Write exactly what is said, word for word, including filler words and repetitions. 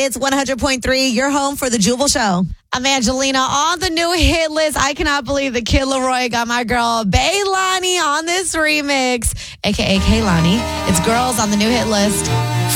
Hits one hundred point three, your home for the Jubal Show. I'm Angelina on the new hit list. I cannot believe the Kid Laroi got my girl Baylani on this remix, a k a. Kaylani. It's Girls on the new hit list.